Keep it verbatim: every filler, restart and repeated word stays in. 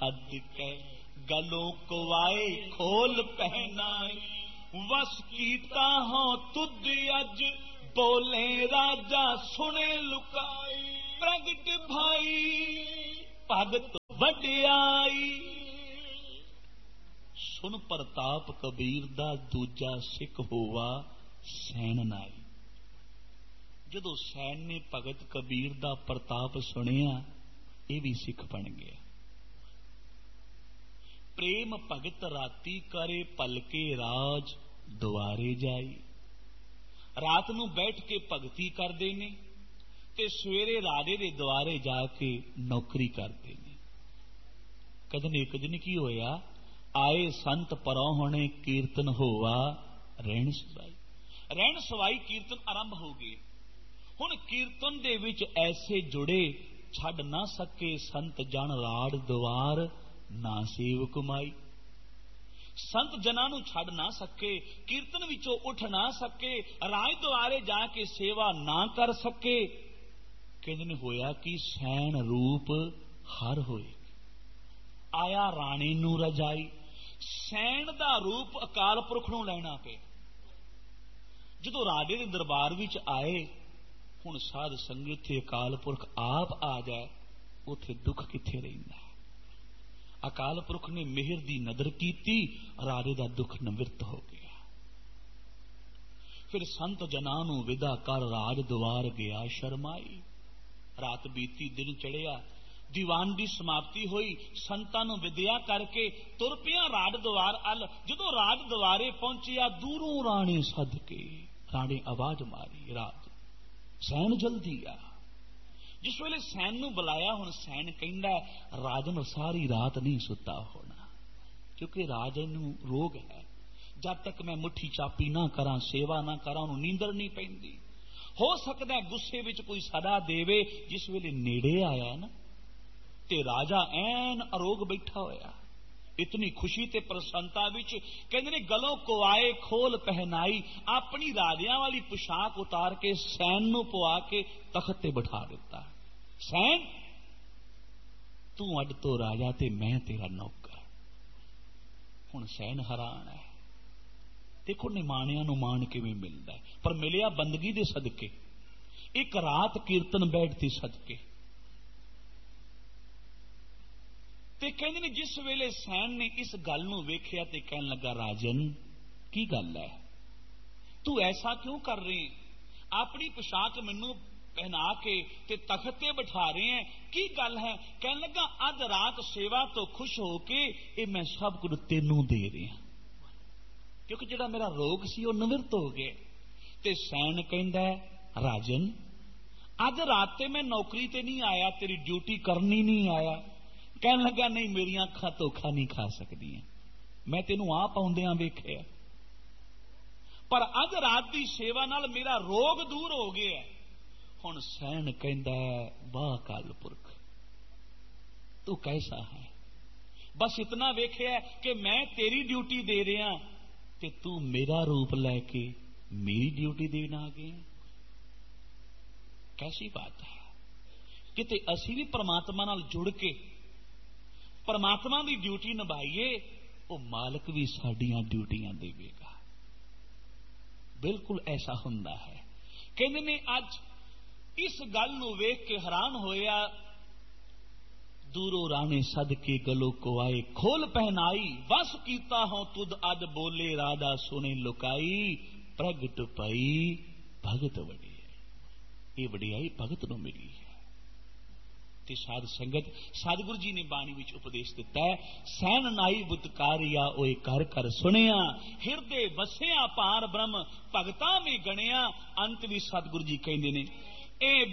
सद के गलों कुवाए खोल पहनाए वस कीता हो तुद अज बोले राजा सुने लुकाई प्रगट भाई भगत वड्याई। सुन प्रताप कबीर दा दूजा सिख होवा सैन नाई। जदों सैन ने भगत कबीर दा प्रताप सुनिया ये भी सिख बन गया। प्रेम भगत राती करे पलके राज दुआरे जाई। रात नूं बैठ के भगती करते ने ते सवेरे राजे दे दुआरे जाके नौकरी करते ने। कदन एक दिन की होया आए संत परौहणे कीर्तन होवा रहन सवाई। रहन सवाई कीर्तन आरंभ हो गए। हुण कीर्तन दे विच ऐसे जुड़े छड़ ना सके संत जन राड़ द्वार ना सेवक माई। संत जना नूं छड़ ना सके कीर्तन विचों उठ ना सके राज द्वारे जाके सेवा ना कर सके। कहंदे होया कि सैन रूप हर होए आया राणी नूं रजाई। सैन दा रूप अकाल पुरख नूं लैना पे। जदों राजे दे दरबार विच आए हुण साध संगत थे अकाल पुरख आप आ जाए उथे दुख किथे रहिंदा। अकाल पुरख ने मेहर दी नदर कीती राजे दा दुख निवृत्त हो गया। फिर संत जना नूं विदा कर राज द्वार गया शर्माई। रात बीती दिन चढ़िया दीवान की समाप्ति हुई संतां नूं विद्या करके तुर पिया राज द्वार अल। जदों राज द्वारे पहुंचिया दूरों राणे सद के राणे आवाज मारी राज सैन जल्दी आ। जिस वेले सैन नूं बुलाया हुण सैन कहंदा राजन सारी रात नहीं सुता होना क्योंकि राजे नूं रोग है। जब तक मैं मुट्ठी चापी ना करा सेवा ना करा उन्होंने नींदर नहीं पैंदी। हो सकता है गुस्से विच कोई सदा देवे। जिस वेले नेड़े आया ना ते राजा ऐन अरोग बैठा होया। इतनी खुशी ते प्रसन्नता विच कहंदे ने गलों कुआए खोल पहनाई। अपनी राजियां वाली पोशाक उतार के सैन नूं पवा के तख्त ते बिठा दिता। सैन तू अज तो राजा ते मैं तेरा नौकर। हुण सैन हैरान है। देखो निमाणिया नूं मान किवें मिलदा है पर मिलिया बंदगी दे सदके एक रात कीर्तन बैठती सदके। ते कहंदे ने जिस वेले सैन ने इस गल नूं वेखिया ते कहन लगा राजन की गल है तू ऐसा क्यों कर रहे हैं। अपनी पोशाक मैनू पहना के ते तख्त ते बिठा रहे हैं की गल है। कहन लगा अध रात सेवा तो खुश होके ये मैं सब कुछ तेनू दे रहा क्योंकि जिहड़ा मेरा रोग सी वह निवृत्त हो गया। ते सैन कहंदा राजन अध रात ते मैं नौकरी ते नहीं आया तेरी ड्यूटी करनी नहीं आया। कहन लगा नहीं मेरिया अखां धोखा नहीं खा सकदी मैं तेनू आप आउंदियां वेखिया पर अध रात की सेवा नाल मेरा रोग दूर हो गया। हुण सैन कहंदा वाह अकाल पुरख तू कैसा है। बस इतना वेखिया कि मैं तेरी ड्यूटी दे रहा ते तू मेरा रूप लैके मेरी ड्यूटी देना आ गया। कैसी बात है। किते असी भी परमात्मा नाल जुड़ के परमात्मा की ड्यूटी निभाइए वो मालिक भी साडियां ड्यूटियां देवेगा। बिल्कुल ऐसा हुंदा है। कहंदे ने अज इस गल नूं वेख के हैरान होया। दूरों राणे सद के गलों को आए खोल पहनाई वस कीता हो तुद अद बोले राजा सुने लुकाई प्रगट पई भगत वडियाई। ये वडियाई भगत नूं मिली है। ते साध संगत सतगुरु जी ने बाणी विच उपदेश दिता है सैन नाई बुतकारिया ओए कर कर सुनिया हिरदे बसिया पार ब्रह्म भगतां में गणिया। अंत भी सतगुरु जी कहंदे ने ए